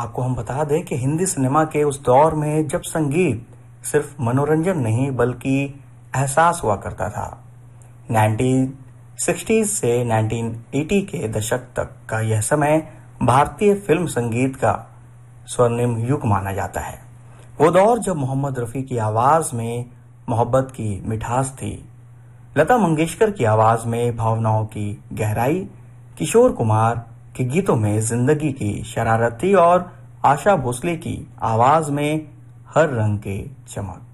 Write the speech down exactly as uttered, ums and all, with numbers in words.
आपको हम बता दें कि हिंदी सिनेमा के उस दौर में जब संगीत सिर्फ मनोरंजन नहीं बल्कि एहसास हुआ करता था। नाइनटीन सिक्सटीज़ से नाइनटीन एटी के दशक तक का यह समय भारतीय फिल्म संगीत का स्वर्णिम युग माना जाता है। वो दौर जब मोहम्मद रफी की आवाज में मोहब्बत की मिठास थी, लता मंगेशकर की आवाज में भावनाओं की गहराई, किशोर कुमार के गीतों में जिंदगी की शरारत थी और आशा भोसले की आवाज में हर रंग के चमक।